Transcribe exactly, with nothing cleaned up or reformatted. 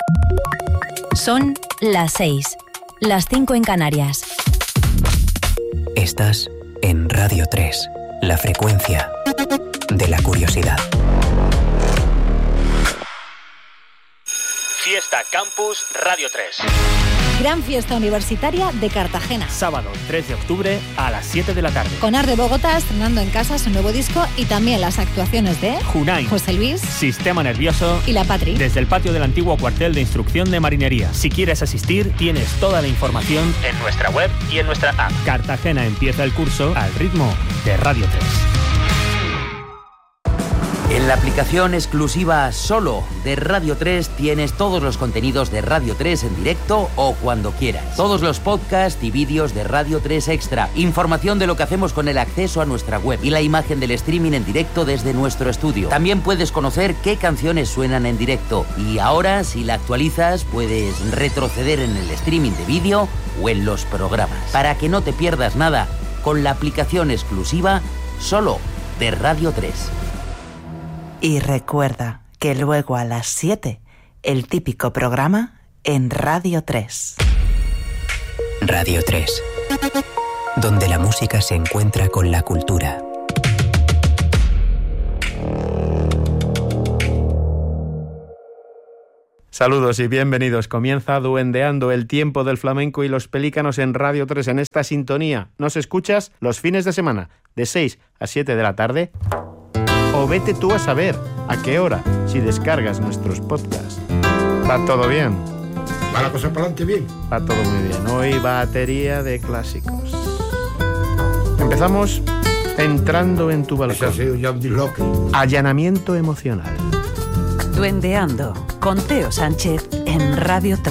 Son las seis, las cinco en Canarias. Estás en Radio tres, la frecuencia de la curiosidad. Fiesta Campus Radio tres. Gran fiesta universitaria de Cartagena. Sábado tres de octubre a las siete de la tarde. Con Art de Bogotá estrenando en casa su nuevo disco y también las actuaciones de Junai, José Luis, Sistema Nervioso y La Patri. Desde el patio del antiguo cuartel de instrucción de marinería. Si quieres asistir, tienes toda la información en nuestra web y en nuestra app. Cartagena empieza el curso al ritmo de Radio tres. En la aplicación exclusiva solo de Radio tres tienes todos los contenidos de Radio tres en directo o cuando quieras. Todos los podcasts y vídeos de Radio tres Extra. Información de lo que hacemos con el acceso a nuestra web y la imagen del streaming en directo desde nuestro estudio. También puedes conocer qué canciones suenan en directo. Y ahora, si la actualizas, puedes retroceder en el streaming de vídeo o en los programas. Para que no te pierdas nada con la aplicación exclusiva solo de Radio tres. Y recuerda que luego a las siete, el típico programa en Radio tres. Radio tres, donde la música se encuentra con la cultura. Saludos y bienvenidos. Comienza Duendeando, el tiempo del flamenco y los pelícanos en Radio tres en esta sintonía. ¿Nos escuchas los fines de semana de seis a siete de la tarde? O vete tú a saber a qué hora si descargas nuestros podcasts. ¿Va todo bien? ¿Va la cosa para adelante bien? Va todo muy bien. Hoy batería de clásicos. Empezamos entrando en tu balcón. Allanamiento emocional. Duendeando con Teo Sánchez en Radio tres.